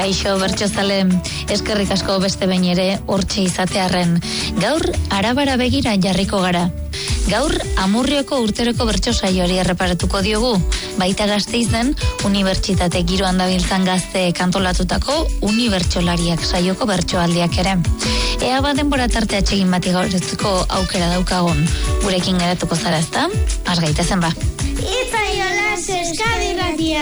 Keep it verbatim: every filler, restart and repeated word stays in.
Kaixo bertsozale, eskerrik asko beste behin ere hortxe izatearren. Gaur Arabara begira jarriko gara. Gaur Amurrioko urteroko bertso saioari erreparatuko diogu, baita Gasteizen unibertsitate giroan dabiltzan gazte kantolatutako unibertsolariak saioko bertsoaldiak ere. Ea ba denbora tarte atsegin bat igaurezko aukera daukagun. Gurekin geratuko zara ezta? Has gaitezen ba. Itzaiola Euskadi Irratia.